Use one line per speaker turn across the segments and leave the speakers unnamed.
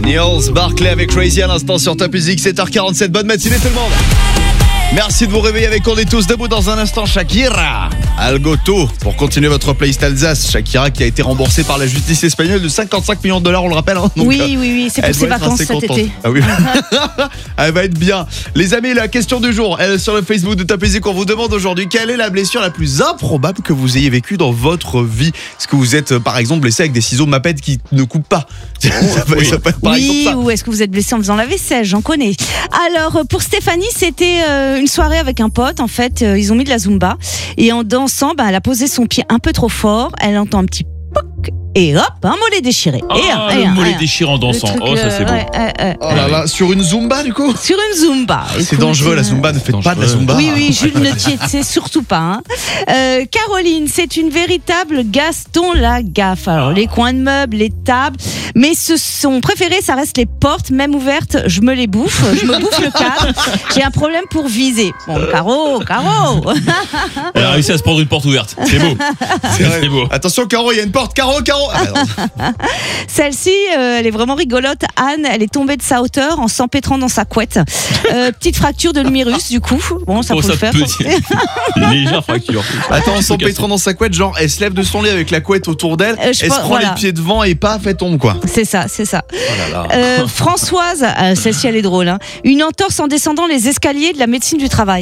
Niels Barclay avec Crazy à l'instant sur Top Music, 7h47. Bonne matinée tout le monde. Merci de vous réveiller avec On est tous debout. Dans un instant, Shakira, Algo Tout. Pour continuer votre playlist Alsace, Shakira qui a été remboursée par la justice espagnole de 55 millions de dollars, on le rappelle. Hein. Donc,
oui, c'est pour ses vacances cet été.
Ah oui. Elle va être bien. Les amis, la question du jour, elle est sur le Facebook de Top Music. On vous demande aujourd'hui quelle est la blessure la plus improbable que vous ayez vécue dans votre vie. Est-ce que vous êtes par exemple blessé avec des ciseaux Maped qui ne coupent pas?
Oui, ou est-ce que vous êtes blessé en faisant la vaisselle? J'en connais. Alors pour Stéphanie, c'était une soirée avec un pote. En fait, ils ont mis de la Zumba et en dansant, elle a posé son pied un peu trop fort. Elle entend un petit poc et hop, un mollet déchiré.
Le mollet déchiré en dansant.
Truc,
ça c'est beau.
Oh là là, sur une Zumba du coup?
Sur une Zumba.
C'est dangereux la Zumba, ne faites pas de la Zumba.
Oui, Jules ne t'y c'est surtout pas. Caroline, c'est une véritable Gaston Lagaffe. Alors les coins de meubles, les tables, mais son préféré, ça reste les portes, même ouvertes, je me les bouffe, je me bouffe le cadre. J'ai un problème pour viser. Bon, Caro.
Elle a réussi à se prendre une porte ouverte. C'est beau. C'est beau.
Attention Caro, il y a une porte, Caro.
Celle-ci, elle est vraiment rigolote. Anne, elle est tombée de sa hauteur en s'empêtrant dans sa couette. Petite fracture de l'humérus, du coup. Bon, ça peut le faire.
Une légère fracture.
Attends, en s'empêtrant dans sa couette, genre elle se lève de son lit avec la couette autour d'elle, elle se prend les pieds devant et paf, elle tombe quoi.
C'est ça.
Oh là là.
Françoise, celle-ci elle est drôle. Hein. Une entorse en descendant les escaliers de la médecine du travail.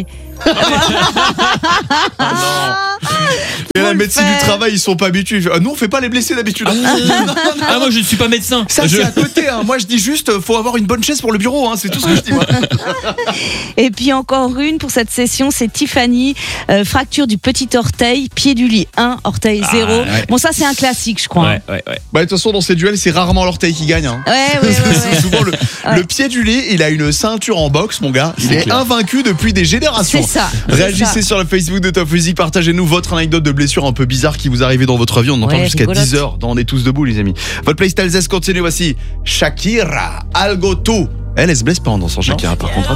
Et la médecine du travail, ils sont pas habitués. Nous, on fait pas les blessés d'habitude.
Moi, je ne suis pas médecin.
Ça, c'est à côté. Hein. Moi, je dis juste, faut avoir une bonne chaise pour le bureau. Hein. C'est tout ce que je dis. Moi.
Et puis encore une pour cette session, c'est Tiffany. Fracture du petit orteil, pied du lit 1, orteil 0. Ouais. Bon, ça, c'est un classique, je crois.
Ouais.
Bah, de toute façon, dans ces duels, c'est rarement l'orteil qui gagne. Hein.
Ouais.
C'est souvent le pied du lit. Il a une ceinture en boxe, mon gars. Il est invaincu depuis des générations.
C'est ça.
Réagissez sur le Facebook de Top Music. Partagez-nous votre anecdote de blessure un peu bizarre qui vous arrive dans votre vie. On entend jusqu'à 10h dans On est tous debout, les amis. Votre playlist Alsace continue. Voici Shakira, Algo Tout. Elle se blesse pas en dansant Shakira, par contre.